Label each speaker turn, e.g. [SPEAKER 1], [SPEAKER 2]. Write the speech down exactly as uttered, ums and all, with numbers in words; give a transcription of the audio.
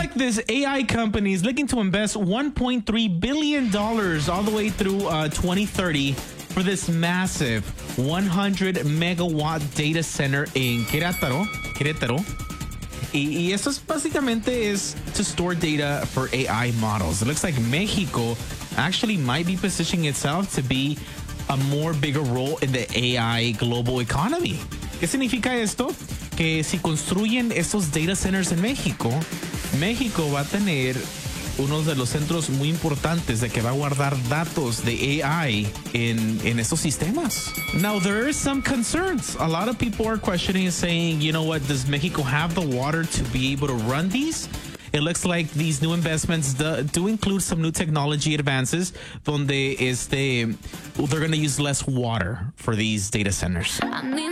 [SPEAKER 1] like this A I company is looking to invest one point three billion dollars all the way through uh, twenty thirty for this massive one hundred megawatt data center in Querétaro. Querétaro. Y, y esto es básicamente is to store data for A I models. It looks like Mexico actually might be positioning itself to be a more bigger role in the A I global economy. ¿Qué significa esto? Que si construyen estos data centers en México, México va a tener uno de los centros muy importantes de que va a guardar datos de A I en, en estos sistemas. Now, there are some concerns. A lot of people are questioning and saying, you know what, does Mexico have the water to be able to run these? It looks like these new investments do, do include some new technology advances donde este, they're going to use less water for these data centers.